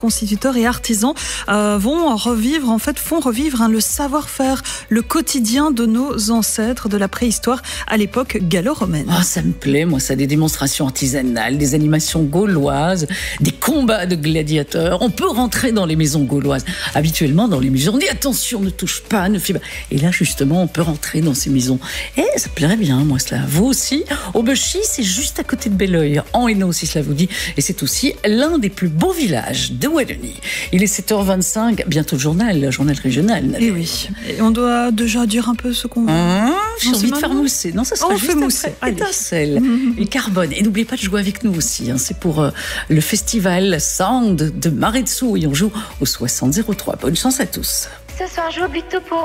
Constituteurs et artisans font revivre le savoir-faire, le quotidien de nos ancêtres de la préhistoire à l'époque gallo-romaine. Oh, ça me plaît, moi, ça, des démonstrations artisanales, des animations gauloises, des combats de gladiateurs. On peut rentrer dans les maisons gauloises. Habituellement, dans les musées, on dit attention, ne touche pas, ne fais pas. Et là, justement, on peut rentrer dans ces maisons. Et ça me plairait bien, moi, cela. Vous aussi, Aubechy, c'est juste à côté de Belleuil, en Hainaut, si cela vous dit. Et c'est aussi l'un des plus beaux villages de Wallonie. Il est 7h25, bientôt le journal régional. Et oui, et on doit déjà dire un peu ce qu'on veut. J'ai envie de faire mousser. Non, ça sera juste mousser. Étincelle et carbone. Et n'oubliez pas de jouer avec nous aussi. C'est pour le festival Sound de Maretsu et on joue au 60 03. Bonne chance à tous. Ce soir, je joue au but topo.